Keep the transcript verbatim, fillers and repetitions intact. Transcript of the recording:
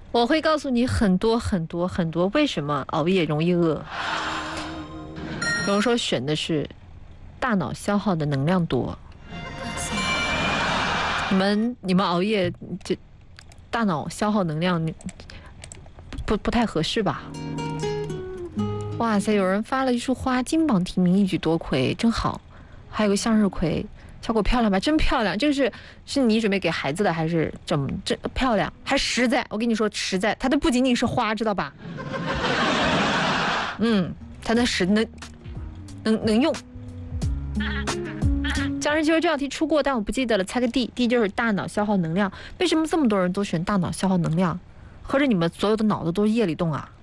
我会告诉你很多很多很多为什么熬夜容易饿。有人说选的是大脑消耗的能量多，你们你们熬夜这大脑消耗能量不不太合适吧？哇塞，有人发了一束花，金榜题名，一举夺魁，真好。还有个向日葵，效果漂亮吧？真漂亮。这个是是你准备给孩子的，还是怎么？这漂亮，还实在。我跟你说，实在，它的不仅仅是花，知道吧？嗯，它的实能能能用。僵尸就这道题出过，但我不记得了。猜个 D，D 就是大脑消耗能量。为什么这么多人都选大脑消耗能量？合着你们所有的脑子都是夜里动啊？